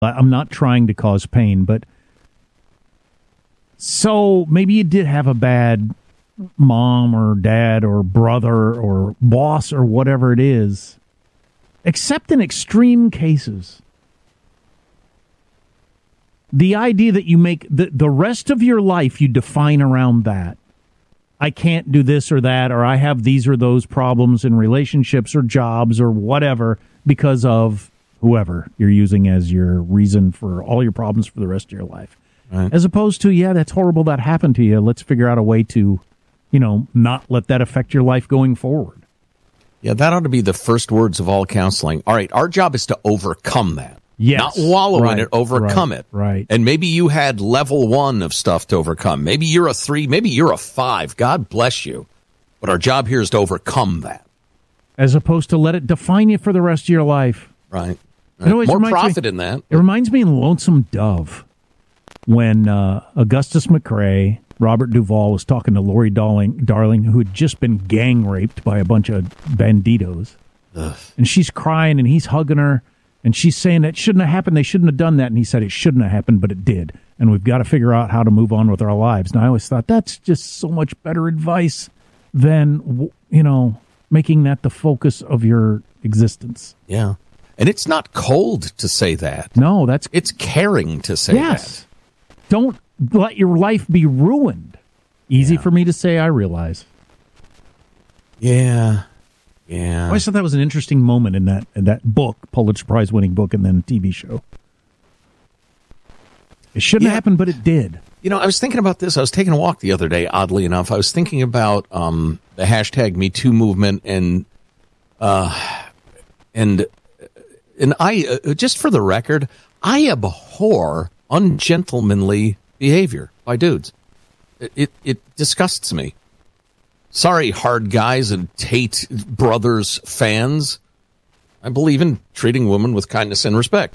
I'm not trying to cause pain, but so maybe you did have a bad mom or dad or brother or boss or whatever it is, except in extreme cases. The idea that you make the rest of your life you define around that. I can't do this or that, or I have these or those problems in relationships or jobs or whatever because of whoever you're using as your reason for all your problems for the rest of your life. Right. As opposed to, yeah, that's horrible that happened to you. Let's figure out a way to, not let that affect your life going forward. Yeah, that ought to be the first words of all counseling. All right, our job is to overcome that. Yes. Not wallow in it, overcome it. Right. And maybe you had level 1 of stuff to overcome. Maybe you're a 3, maybe you're a 5. God bless you. But our job here is to overcome that. As opposed to let it define you for the rest of your life. Right. More profit in that. It reminds me of Lonesome Dove when Augustus McRae, Robert Duvall, was talking to Lori Darling, who had just been gang raped by a bunch of banditos. Ugh. And she's crying and he's hugging her. And she's saying that shouldn't have happened. They shouldn't have done that. And he said it shouldn't have happened, but it did. And we've got to figure out how to move on with our lives. And I always thought that's just so much better advice than, making that the focus of your existence. Yeah. And it's not cold to say that. No, it's caring to say that. Don't let your life be ruined. Easy for me to say, I realize. Yeah. Yeah. I always thought that was an interesting moment in that book, Pulitzer Prize winning book, and then TV show. It shouldn't have happened, but it did. I was thinking about this. I was taking a walk the other day, oddly enough. I was thinking about the hashtag Me Too movement and I just for the record, I abhor ungentlemanly behavior by dudes. It disgusts me. Sorry, hard guys and Tate Brothers fans. I believe in treating women with kindness and respect.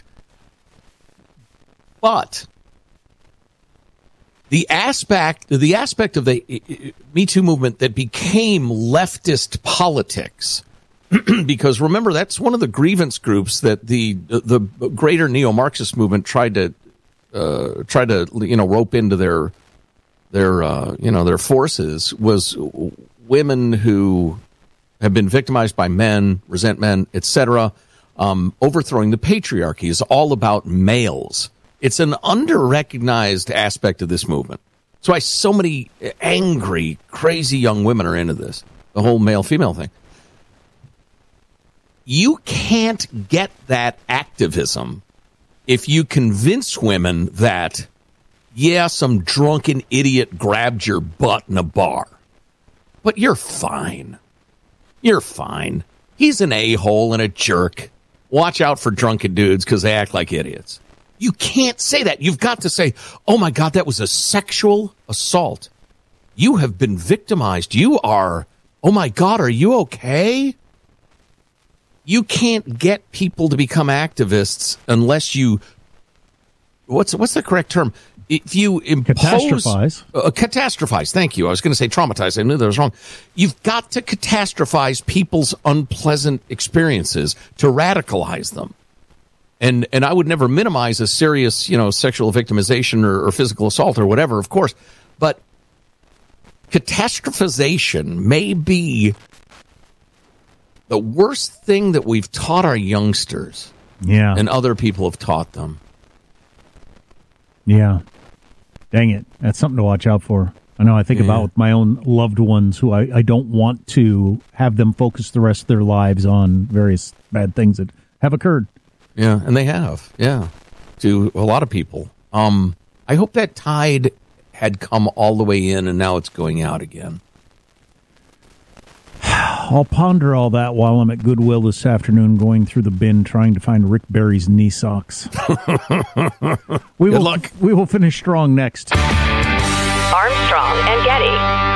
But the aspect of the Me Too movement that became leftist politics, because remember, that's one of the grievance groups that the greater neo-Marxist movement tried to rope into their forces, was women who have been victimized by men, resent men, etc. Overthrowing the patriarchy is all about males. It's an under-recognized aspect of this movement. That's why so many angry, crazy young women are into this, the whole male-female thing. You can't get that activism if you convince women that, some drunken idiot grabbed your butt in a bar. But you're fine. You're fine. He's an a-hole and a jerk. Watch out for drunken dudes because they act like idiots. You can't say that. You've got to say, oh, my God, that was a sexual assault. You have been victimized. You are, oh, my God, are you okay? You can't get people to become activists unless you, what's the correct term? If you impose... catastrophize, thank you. I was going to say traumatize. I knew that was wrong. You've got to catastrophize people's unpleasant experiences to radicalize them. And I would never minimize a serious, sexual victimization or physical assault or whatever, of course. But catastrophization may be the worst thing that we've taught our youngsters. Yeah. And other people have taught them. Yeah. Dang it. That's something to watch out for. I know I think about my own loved ones who I don't want to have them focus the rest of their lives on various bad things that have occurred. Yeah, and they have. Yeah, to a lot of people. I hope that tide had come all the way in and now it's going out again. I'll ponder all that while I'm at Goodwill this afternoon going through the bin trying to find Rick Barry's knee socks. Good luck. We will finish strong next. Armstrong and Getty.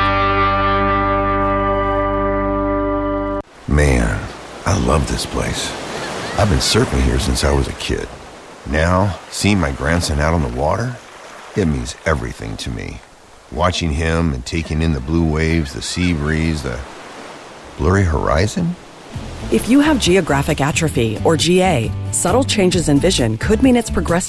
Man, I love this place. I've been surfing here since I was a kid. Now, seeing my grandson out on the water, it means everything to me. Watching him and taking in the blue waves, the sea breeze, the blurry horizon, If you have geographic atrophy, or GA, subtle changes in vision could mean it's progressing